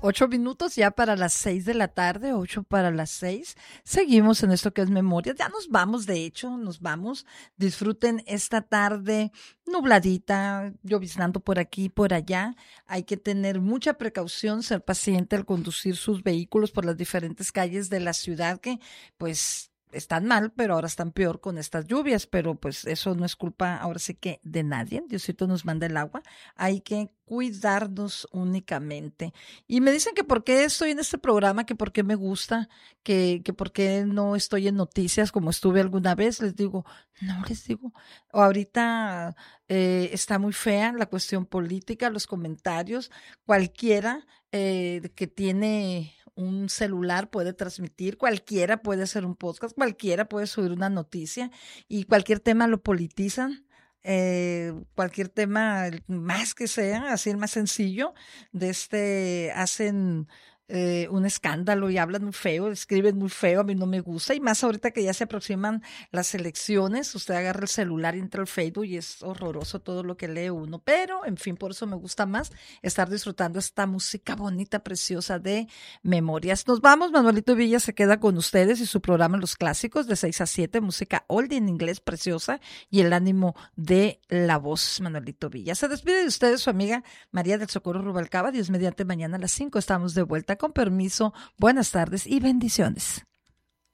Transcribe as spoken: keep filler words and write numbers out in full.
Ocho minutos ya para las seis de la tarde, ocho para las seis. Seguimos en esto que es memoria. Ya nos vamos, de hecho, nos vamos. Disfruten esta tarde nubladita, lloviznando por aquí y por allá. Hay que tener mucha precaución, ser paciente al conducir sus vehículos por las diferentes calles de la ciudad que, pues, están mal, pero ahora están peor con estas lluvias, pero pues eso no es culpa ahora sí que de nadie. Diosito nos manda el agua. Hay que cuidarnos únicamente. Y me dicen que por qué estoy en este programa, que por qué me gusta, que, que por qué no estoy en noticias como estuve alguna vez. Les digo, no les digo. O ahorita eh, está muy fea la cuestión política, los comentarios. Cualquiera eh, que tiene un celular puede transmitir, cualquiera puede hacer un podcast, cualquiera puede subir una noticia y cualquier tema lo politizan. Eh, cualquier tema, el más que sea, así el más sencillo, de este hacen eh, un escándalo y hablan muy feo, escriben muy feo, a mí no me gusta, y más ahorita que ya se aproximan las elecciones, usted agarra el celular y entra al Facebook y es horroroso todo lo que lee uno, pero en fin, por eso me gusta más estar disfrutando esta música bonita, preciosa de memorias. Nos vamos, Manuelito Villa se queda con ustedes y su programa Los Clásicos de seis a siete, música oldie en inglés preciosa y el ánimo de la voz, Manuelito Villa. Se despide de ustedes su amiga María del Socorro Rubalcaba. Dios mediante mañana a las cinco estamos de vuelta. Con permiso, buenas tardes y bendiciones.